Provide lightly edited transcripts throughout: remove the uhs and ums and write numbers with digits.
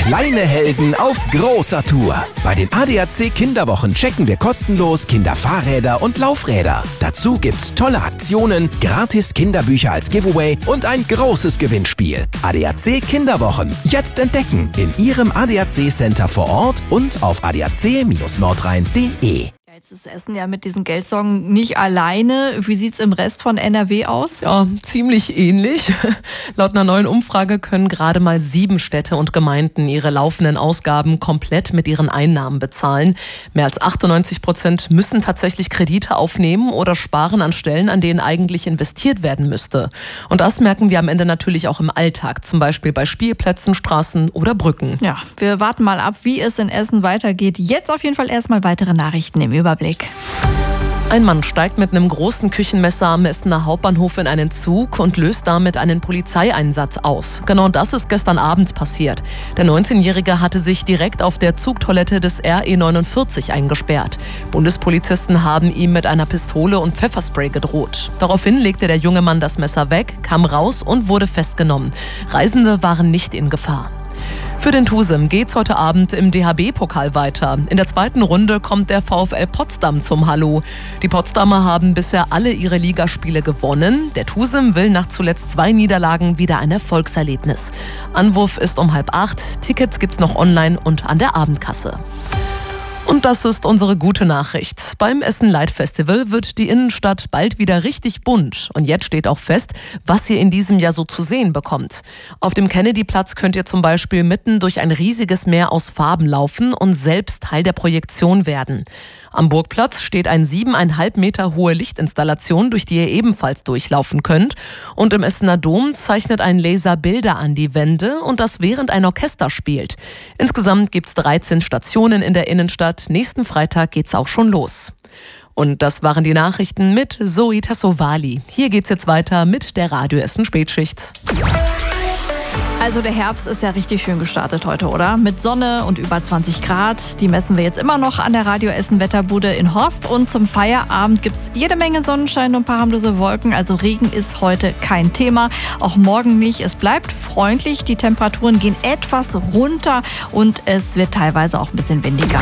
Kleine Helden auf großer Tour. Bei den ADAC Kinderwochen checken wir kostenlos Kinderfahrräder und Laufräder. Dazu gibt's tolle Aktionen, gratis Kinderbücher als Giveaway und ein großes Gewinnspiel. ADAC Kinderwochen. Jetzt entdecken in Ihrem ADAC Center vor Ort und auf adac-nordrhein.de. Jetzt ist Essen ja mit diesen Geldsorgen nicht alleine. Wie sieht's im Rest von NRW aus? Ja, ziemlich ähnlich. Laut einer neuen Umfrage können gerade mal 7 Städte und Gemeinden ihre laufenden Ausgaben komplett mit ihren Einnahmen bezahlen. Mehr als 98% müssen tatsächlich Kredite aufnehmen oder sparen an Stellen, an denen eigentlich investiert werden müsste. Und das merken wir am Ende natürlich auch im Alltag, zum Beispiel bei Spielplätzen, Straßen oder Brücken. Ja, wir warten mal ab, wie es in Essen weitergeht. Jetzt auf jeden Fall erstmal weitere Nachrichten im Überblick. Ein Mann steigt mit einem großen Küchenmesser am Essener Hauptbahnhof in einen Zug und löst damit einen Polizeieinsatz aus. Genau das ist gestern Abend passiert. Der 19-Jährige hatte sich direkt auf der Zugtoilette des RE 49 eingesperrt. Bundespolizisten haben ihm mit einer Pistole und Pfefferspray gedroht. Daraufhin legte der junge Mann das Messer weg, kam raus und wurde festgenommen. Reisende waren nicht in Gefahr. Für den TuSem geht's heute Abend im DHB-Pokal weiter. In der zweiten Runde kommt der VfL Potsdam zum Hallo. Die Potsdamer haben bisher alle ihre Ligaspiele gewonnen. Der TuSem will nach zuletzt 2 Niederlagen wieder ein Erfolgserlebnis. Anwurf ist um 7:30. Tickets gibt's noch online und an der Abendkasse. Und das ist unsere gute Nachricht. Beim Essen Light Festival wird die Innenstadt bald wieder richtig bunt. Und jetzt steht auch fest, was ihr in diesem Jahr so zu sehen bekommt. Auf dem Kennedy-Platz könnt ihr zum Beispiel mitten durch ein riesiges Meer aus Farben laufen und selbst Teil der Projektion werden. Am Burgplatz steht eine 7,5 Meter hohe Lichtinstallation, durch die ihr ebenfalls durchlaufen könnt. Und im Essener Dom zeichnet ein Laser Bilder an die Wände und das während ein Orchester spielt. Insgesamt gibt's 13 Stationen in der Innenstadt. Nächsten Freitag geht's auch schon los. Und das waren die Nachrichten mit Zoe Tassovali. Hier geht's jetzt weiter mit der Radio Essen Spätschicht. Also der Herbst ist ja richtig schön gestartet heute, oder? Mit Sonne und über 20 Grad. Die messen wir jetzt immer noch an der Radio Essen Wetterbude in Horst. Und zum Feierabend gibt's jede Menge Sonnenschein und ein paar harmlose Wolken. Also Regen ist heute kein Thema. Auch morgen nicht. Es bleibt freundlich. Die Temperaturen gehen etwas runter und es wird teilweise auch ein bisschen windiger.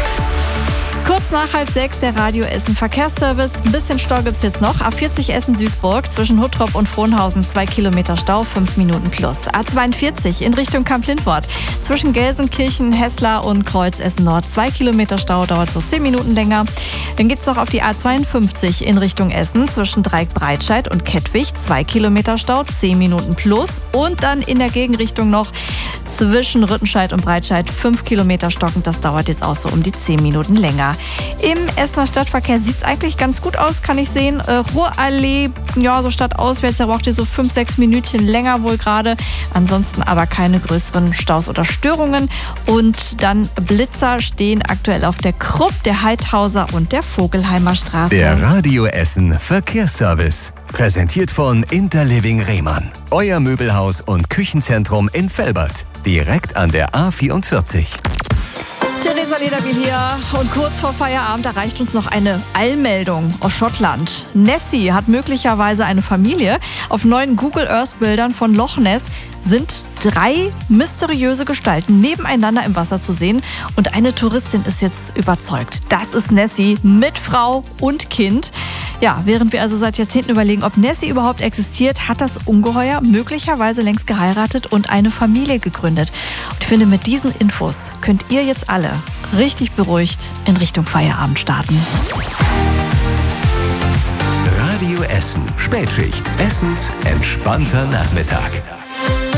Kurz nach 5:30 der Radio Essen Verkehrsservice. Ein bisschen Stau gibt's jetzt noch. A40 Essen-Duisburg zwischen Huttrop und Frohnhausen 2 Kilometer Stau, 5 Minuten plus. A42 in Richtung Kamp-Lindwort zwischen Gelsenkirchen, Heßler und Kreuz Essen-Nord 2 Kilometer Stau, dauert so 10 Minuten länger. Dann geht's noch auf die A52 in Richtung Essen zwischen Dreieck-Breitscheid und Kettwig 2 Kilometer Stau, 10 Minuten plus. Und dann in der Gegenrichtung noch zwischen Rüttenscheid und Breitscheid 5 Kilometer stockend. Das dauert jetzt auch so um die 10 Minuten länger. Im Essener Stadtverkehr sieht es eigentlich ganz gut aus, kann ich sehen. Ruhrallee, ja, so stadtauswärts, da braucht ihr so 5-6 Minütchen länger wohl gerade. Ansonsten aber keine größeren Staus oder Störungen. Und dann Blitzer stehen aktuell auf der Krupp, der Heidhauser und der Vogelheimer Straße. Der Radio Essen Verkehrsservice. Präsentiert von Interliving Rehmann. Euer Möbelhaus und Küchenzentrum in Velbert. Direkt an der A44. Theresa Lederbiel hier und kurz vor Feierabend erreicht uns noch eine Eilmeldung aus Schottland. Nessie hat möglicherweise eine Familie. Auf neuen Google Earth Bildern von Loch Ness sind 3 mysteriöse Gestalten nebeneinander im Wasser zu sehen und eine Touristin ist jetzt überzeugt. Das ist Nessie mit Frau und Kind. Ja, während wir also seit Jahrzehnten überlegen, ob Nessie überhaupt existiert, hat das Ungeheuer möglicherweise längst geheiratet und eine Familie gegründet. Und ich finde, mit diesen Infos könnt ihr jetzt alle richtig beruhigt in Richtung Feierabend starten. Radio Essen Spätschicht. Essens entspannter Nachmittag.